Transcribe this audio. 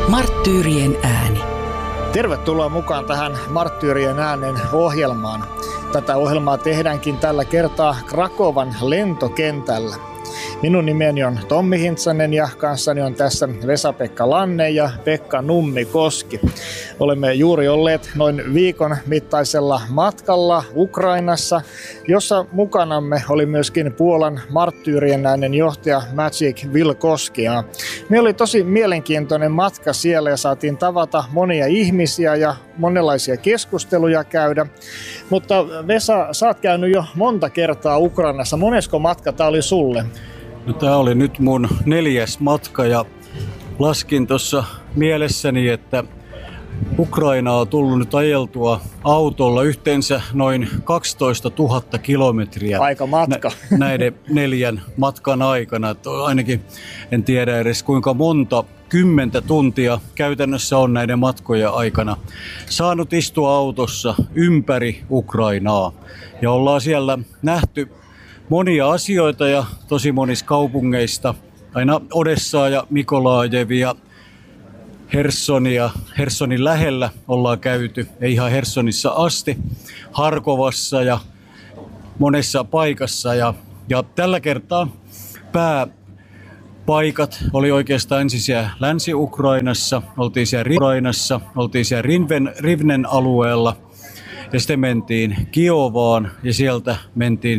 Marttyyrien ääni. Tervetuloa mukaan tähän Marttyyrien äänen ohjelmaan. Tätä ohjelmaa tehdäänkin tällä kertaa Krakowan lentokentällä. Minun nimeni on Tommi Hintsanen ja kanssani on tässä Vesa-Pekka Lanne ja Pekka Nummikoski. Olemme juuri olleet noin viikon mittaisella matkalla Ukrainassa, jossa mukanamme oli myöskin Puolan Marttyyrien äänen johtaja Maciej Wilkowski. Meillä oli tosi mielenkiintoinen matka siellä ja saatiin tavata monia ihmisiä ja monenlaisia keskusteluja käydä. Mutta Vesa, sä oot käynyt jo monta kertaa Ukrainassa. Monesko matka tää oli sulle? No, tämä oli nyt mun 4. matka ja laskin tuossa mielessäni, että Ukrainaa on tullut nyt ajeltua autolla yhteensä noin 12 000 kilometriä. Aika matka. Näiden 4 matkan aikana. Ainakin en tiedä edes kuinka monta 10 tuntia käytännössä on näiden matkojen aikana saanut istua autossa ympäri Ukrainaa. Ja ollaan siellä nähty monia asioita ja tosi monista kaupungeista, aina Odessaa ja Mikolajevia, Hersonin lähellä ollaan käyty, ei ihan Hersonissa asti, Harkovassa ja monessa paikassa. Ja tällä kertaa pääpaikat oli oikeastaan ensin siellä Länsi-Ukrainassa, oltiin siellä Rivnen alueella ja sitten mentiin Kiovaan ja sieltä mentiin